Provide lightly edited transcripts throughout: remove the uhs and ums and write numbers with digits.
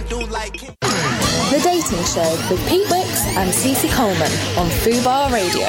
The Dating Show with Pete Wicks and Cece Coleman on Fubar Radio.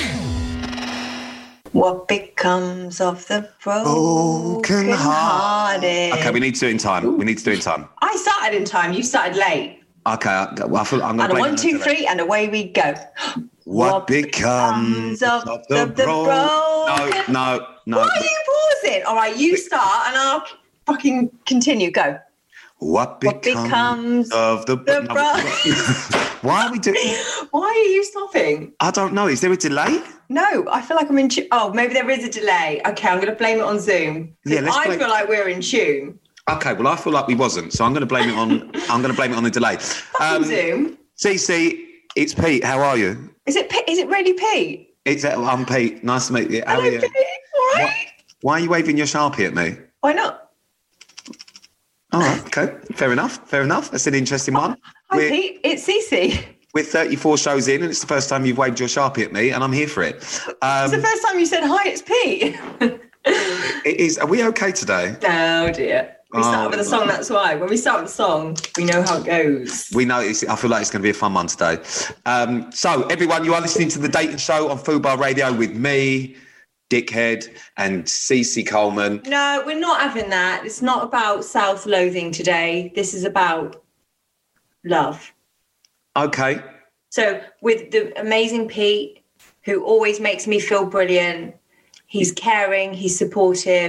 What becomes of the broken hearted? Okay, we need to do it in time. We need to do it in time. I started in time. You started late. Okay, I feel I'm going to. And 1, 2, 3, and away we go. What becomes of the broken? No. Why are you pausing? All right, you start, and I'll fucking continue. Go. What becomes of the Why are we doing? Why are you stopping? I don't know. Is there a delay? No, I feel like I'm in tune. Oh, maybe there is a delay. Okay, I'm going to blame it on Zoom. Yeah, I feel like we're in tune. Okay, well, I feel like we wasn't, so I'm going to blame it on. I'm going to blame it on the delay. Zoom. Cece, it's Pete. How are you? Is it really Pete? I'm Pete. Nice to meet you. How are you? Pete. All right. Why are you waving your Sharpie at me? Why not? All right, okay. Fair enough. That's an interesting one. Hi, Pete. It's Cece. We're 34 shows in, and it's the first time you've waved your Sharpie at me, and I'm here for it. It's the first time you said, hi, it's Pete. It is. Are we okay today? Oh, dear. We start with a song, that's why. When we start with a song, we know how it goes. We know. I feel like it's going to be a fun one today. So, everyone, you are listening to The Dating Show on Fubar Radio with me, Dickhead, and Cece Coleman. No, we're not having that. It's not about self-loathing today. This is about love. Okay. So with the amazing Pete, who always makes me feel brilliant, he's caring, he's supportive.